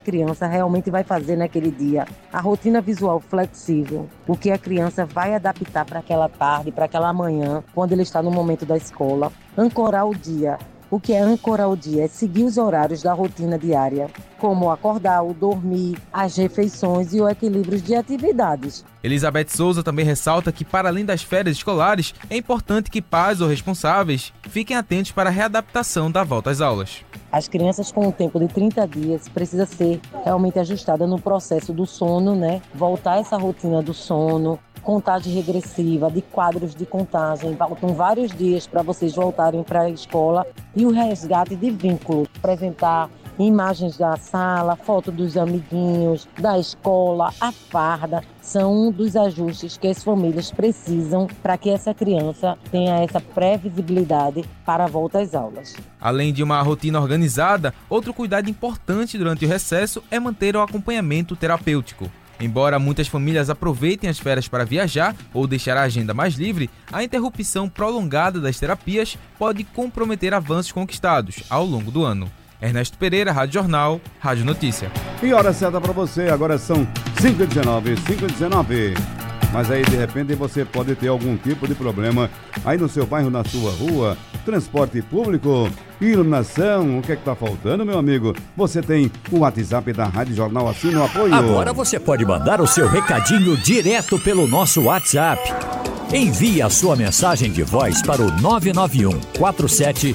A criança realmente vai fazer naquele dia a rotina visual flexível, o que a criança vai adaptar para aquela tarde, para aquela manhã, quando ele está no momento da escola. Ancorar o dia. O que é ancorar o dia? É seguir os horários da rotina diária, como o acordar, o dormir, as refeições e o equilíbrio de atividades. Elizabeth Souza também ressalta que, para além das férias escolares, é importante que pais ou responsáveis fiquem atentos para a readaptação da volta às aulas. As crianças com um tempo de 30 dias precisa ser realmente ajustada no processo do sono, né? Voltar essa rotina do sono, contagem regressiva, de quadros de contagem. Faltam vários dias para vocês voltarem para a escola e o resgate de vínculo. Apresentar imagens da sala, foto dos amiguinhos, da escola, a farda, são um dos ajustes que as famílias precisam para que essa criança tenha essa previsibilidade para a volta às aulas. Além de uma rotina organizada, outro cuidado importante durante o recesso é manter o acompanhamento terapêutico. Embora muitas famílias aproveitem as férias para viajar ou deixar a agenda mais livre, a interrupção prolongada das terapias pode comprometer avanços conquistados ao longo do ano. Ernesto Pereira, Rádio Jornal, Rádio Notícia. E hora certa para você, agora são 5h19, 5h19. Mas aí, de repente, você pode ter algum tipo de problema aí no seu bairro, na sua rua, transporte público, iluminação, o que é que tá faltando, meu amigo? Você tem o WhatsApp da Rádio Jornal, assina o apoio. Agora você pode mandar o seu recadinho direto pelo nosso WhatsApp. Envie a sua mensagem de voz para o 991 47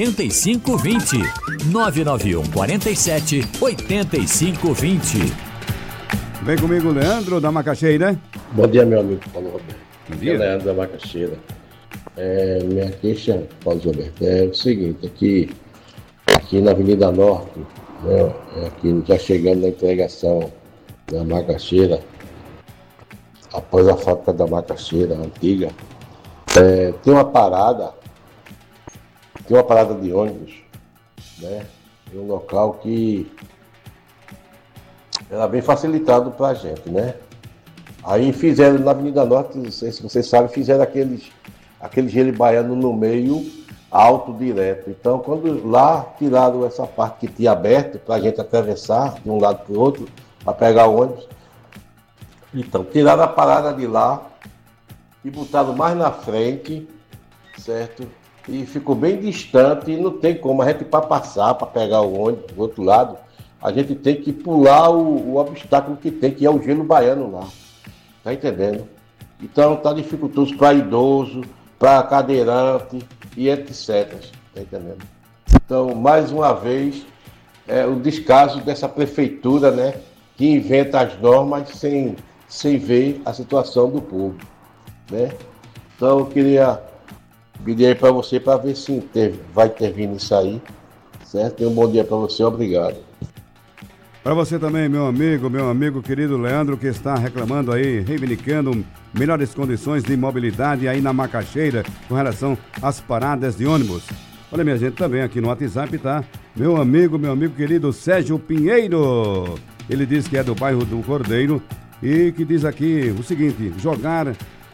85 20. 991 47 85 20. Vem comigo, Leandro, da Macaxeira. Bom dia, meu amigo Paulo Roberto. Bom dia. Leandro da Macaxeira. Minha queixa, Paulo Roberto, é o seguinte, aqui na Avenida Norte, né, aqui já chegando na entregação da Macaxeira, após a fábrica da Macaxeira antiga, tem uma parada de ônibus, né, em um local que era bem facilitado para a gente, né? Aí fizeram na Avenida Norte, não sei se vocês sabem, fizeram aquele gelo baiano no meio, alto direto. Então, quando lá tiraram essa parte que tinha aberto para a gente atravessar de um lado para o outro, para pegar o ônibus, então tiraram a parada de lá e botaram mais na frente, certo? E ficou bem distante e não tem como a gente para passar, para pegar o ônibus do outro lado, a gente tem que pular o obstáculo que tem, que é o gelo baiano lá. Tá entendendo? Então tá dificultoso para idoso, para cadeirante e etc. Tá entendendo? Então, mais uma vez, o descaso dessa prefeitura, né, que inventa as normas sem ver a situação do povo, né? Então eu queria pedir aí para você para ver se vai intervir nisso aí, certo? E um bom dia para você, obrigado. Para você também, meu amigo querido Leandro, que está reclamando aí, reivindicando melhores condições de mobilidade aí na Macaxeira com relação às paradas de ônibus. Olha, minha gente, também aqui no WhatsApp tá meu amigo querido Sérgio Pinheiro. Ele diz que é do bairro do Cordeiro e que diz aqui o seguinte: jogar,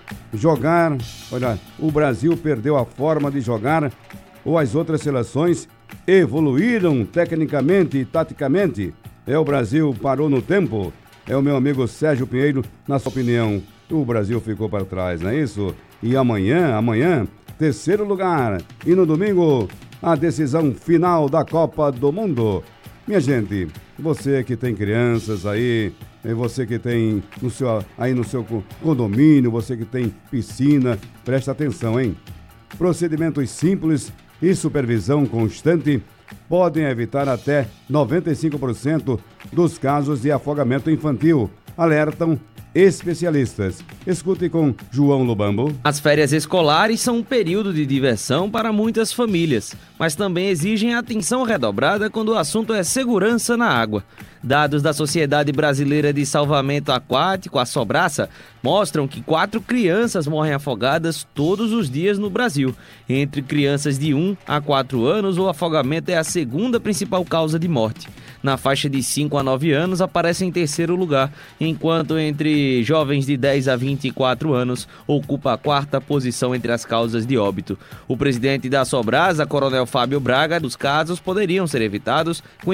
olha, o Brasil perdeu a forma de jogar ou as outras seleções evoluíram tecnicamente e taticamente. O Brasil parou no tempo? É o meu amigo Sérgio Pinheiro, na sua opinião, o Brasil ficou para trás, não é isso? E amanhã, terceiro lugar. E no domingo, a decisão final da Copa do Mundo. Minha gente, você que tem crianças aí, você que tem no seu condomínio, você que tem piscina, presta atenção, hein? Procedimentos simples e supervisão constante podem evitar até 95% dos casos de afogamento infantil, alertam especialistas. Escute com João Lubambo. As férias escolares são um período de diversão para muitas famílias, mas também exigem atenção redobrada quando o assunto é segurança na água. Dados da Sociedade Brasileira de Salvamento Aquático, a Sobraça, mostram que 4 crianças morrem afogadas todos os dias no Brasil. Entre crianças de 1 a 4 anos, o afogamento é a segunda principal causa de morte. Na faixa de 5 a 9 anos, aparece em terceiro lugar, enquanto entre jovens de 10 a 24 anos, ocupa a 4ª posição entre as causas de óbito. O presidente da Sobrasa, Coronel Fábio Braga, dos casos poderiam ser evitados com